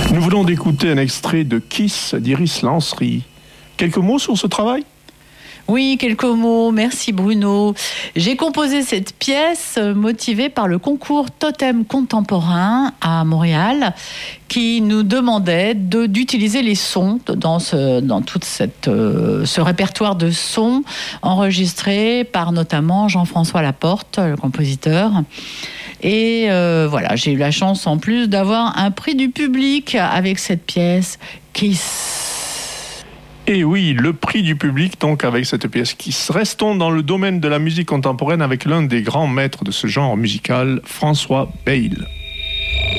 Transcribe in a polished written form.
Nous venons d'écouter un extrait de Kiss d'Iris Lancery. Quelques mots sur ce travail ? Oui, quelques mots. Merci Bruno. J'ai composé cette pièce motivée par le concours Totem Contemporain à Montréal qui nous demandait d'utiliser les sons dans tout ce répertoire de sons enregistrés par notamment Jean-François Laporte, le compositeur. Et voilà, j'ai eu la chance en plus d'avoir un prix du public avec cette pièce Kiss. Et oui, le prix du public, donc, avec cette pièce Kiss. Restons dans le domaine de la musique contemporaine avec l'un des grands maîtres de ce genre musical, François Bayle.